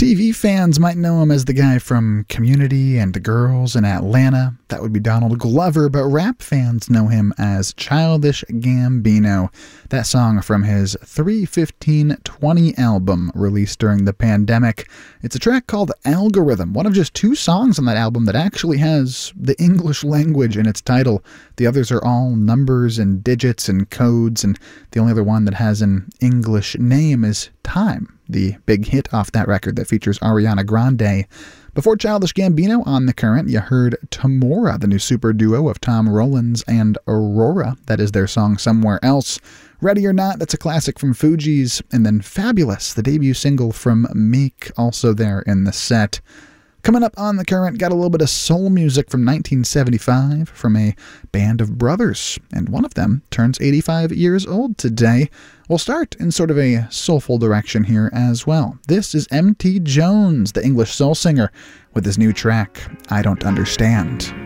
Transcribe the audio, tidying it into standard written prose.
TV fans might know him as the guy from Community and The Girls in Atlanta. That would be Donald Glover, but rap fans know him as Childish Gambino. That song from his 3/15/20 album released during the pandemic. It's a track called Algorithm, one of just 2 songs on that album that actually has the English language in its title. The others are all numbers and digits and codes, and the only other one that has an English name is Time, the big hit off that record that features Ariana Grande. Before Childish Gambino on The Current, you heard Tamora, the new super duo of Tom Rollins and Aurora. That is their song Somewhere Else. Ready or Not, that's a classic from Fugees. And then Fabulous, the debut single from Meek, also there in the set. Coming up on The Current, got a little bit of soul music from 1975 from a band of brothers, and one of them turns 85 years old today. We'll start in sort of a soulful direction here as well. This is M.T. Jones, the English soul singer, with his new track, I Don't Understand.